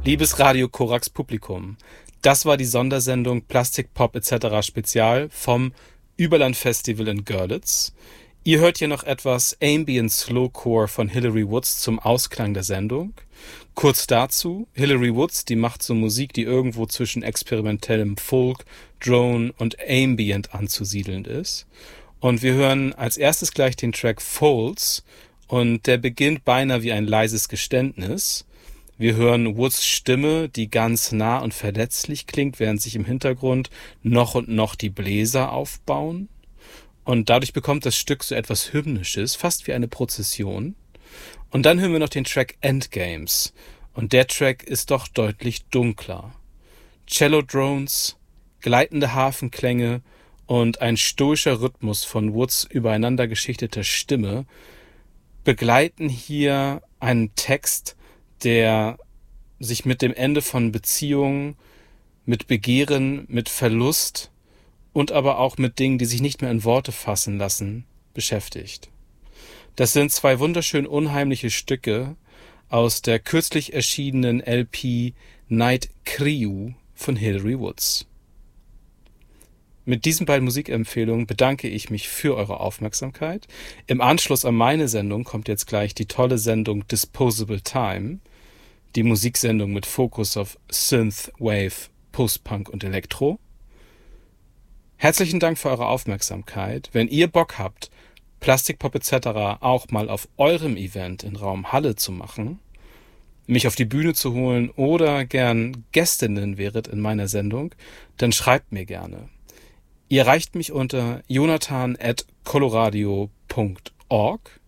Liebes Radio Korax Publikum, das war die Sondersendung Plastik Pop etc. Spezial vom Überland Festival in Görlitz. Ihr hört hier noch etwas Ambient Slowcore von Hilary Woods zum Ausklang der Sendung. Kurz dazu, Hilary Woods, die macht so Musik, die irgendwo zwischen experimentellem Folk, Drone und Ambient anzusiedeln ist. Und wir hören als erstes gleich den Track Folds und der beginnt beinahe wie ein leises Geständnis. Wir hören Woods Stimme, die ganz nah und verletzlich klingt, während sich im Hintergrund noch und noch die Bläser aufbauen. Und dadurch bekommt das Stück so etwas Hymnisches, fast wie eine Prozession. Und dann hören wir noch den Track Endgames. Und der Track ist doch deutlich dunkler. Cello-Drones, gleitende Hafenklänge und ein stoischer Rhythmus von Woods übereinander geschichteter Stimme begleiten hier einen Text, der sich mit dem Ende von Beziehungen, mit Begehren, mit Verlust und aber auch mit Dingen, die sich nicht mehr in Worte fassen lassen, beschäftigt. Das sind zwei wunderschön unheimliche Stücke aus der kürzlich erschienenen LP Night Crew von Hilary Woods. Mit diesen beiden Musikempfehlungen bedanke ich mich für eure Aufmerksamkeit. Im Anschluss an meine Sendung kommt jetzt gleich die tolle Sendung Disposable Time, die Musiksendung mit Fokus auf Synth, Wave, Post-Punk und Elektro. Herzlichen Dank für eure Aufmerksamkeit. Wenn ihr Bock habt, Plastikpop etc. auch mal auf eurem Event in Raum Halle zu machen, mich auf die Bühne zu holen oder gern Gästinnen wäret in meiner Sendung, dann schreibt mir gerne. Ihr erreicht mich unter jonathan@coloradio.org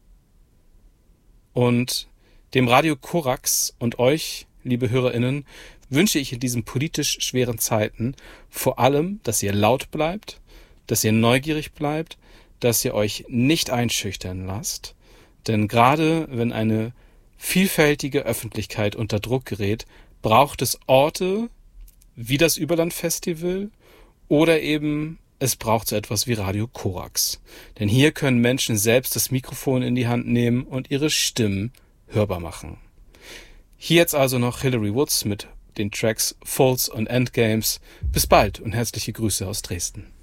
und dem Radio Korax und euch, liebe HörerInnen, wünsche ich in diesen politisch schweren Zeiten vor allem, dass ihr laut bleibt, dass ihr neugierig bleibt, dass ihr euch nicht einschüchtern lasst. Denn gerade wenn eine vielfältige Öffentlichkeit unter Druck gerät, braucht es Orte wie das Überland Festival oder eben es braucht so etwas wie Radio Korax. Denn hier können Menschen selbst das Mikrofon in die Hand nehmen und ihre Stimmen hörbar machen. Hier jetzt also noch Hilary Woods mit den Tracks Falls und Endgames. Bis bald und herzliche Grüße aus Dresden.